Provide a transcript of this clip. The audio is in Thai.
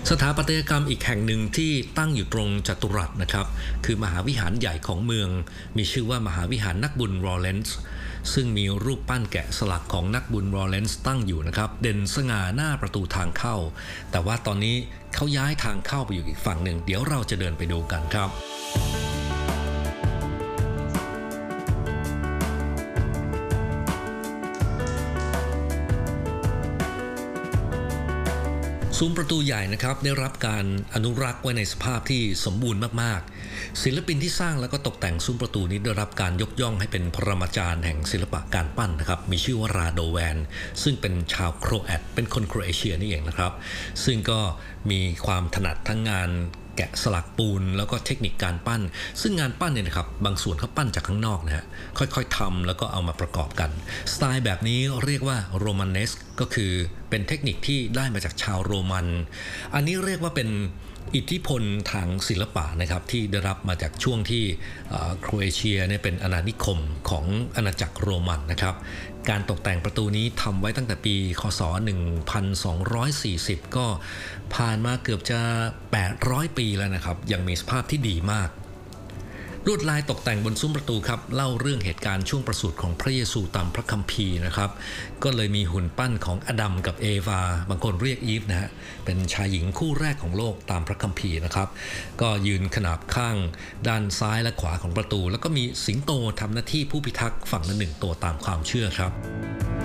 สถาปัตยกรรมอีกแห่งหนึ่งที่ตั้งอยู่ตรงจัตุรัสนะครับคือมหาวิหารใหญ่ของเมืองมีชื่อว่ามหาวิหารนักบุญรอเรนซ์ซึ่งมีรูปปั้นแกะสลักของนักบุญรอเรนซ์ตั้งอยู่นะครับเด่นสง่าหน้าประตูทางเข้าแต่ว่าตอนนี้เขาย้ายทางเข้าไปอยู่อีกฝั่งหนึ่งเดี๋ยวเราจะเดินไปดูกันครับซุ้มประตูใหญ่นะครับได้รับการอนุรักษ์ไว้ในสภาพที่สมบูรณ์มากๆศิลปินที่สร้างแล้วก็ตกแต่งซุ้มประตูนี้ได้รับการยกย่องให้เป็นปรมาจารย์แห่งศิลปะการปั้นนะครับมีชื่อว่าราโดแวนซึ่งเป็นชาวโครแอตเป็นคนโครเอเชียนี่เองนะครับซึ่งก็มีความถนัดทั้งงานแกะสลักปูนแล้วก็เทคนิคการปั้นซึ่งงานปั้นเนี่ยนะครับบางส่วนเขาปั้นจากข้างนอกนะฮะค่อยๆทำแล้วก็เอามาประกอบกันสไตล์แบบนี้เรียกว่าโรมันเนสก็คือเป็นเทคนิคที่ได้มาจากชาวโรมันอันนี้เรียกว่าเป็นอิทธิพลทางศิลปะนะครับที่ได้รับมาจากช่วงที่โครเอเชียเนี่ยเป็นอาณานิคมของอาณาจักรโรมันนะครับการตกแต่งประตูนี้ทำไว้ตั้งแต่ปีคศ1240ก็ผ่านมาเกือบจะ800ปีแล้วนะครับยังมีสภาพที่ดีมากลวดลายตกแต่งบนซุ้มประตูครับเล่าเรื่องเหตุการณ์ช่วงประสูติของพระเยซูตามพระคัมภีร์นะครับก็เลยมีหุ่นปั้นของอดัมกับเอวาบางคนเรียกอีฟนะฮะเป็นชายหญิงคู่แรกของโลกตามพระคัมภีร์นะครับก็ยืนขนาบข้างด้านซ้ายและขวาของประตูแล้วก็มีสิงโตทำหน้าที่ผู้พิทักษ์ฝั่งละหนึ่งตัวตามความเชื่อครับ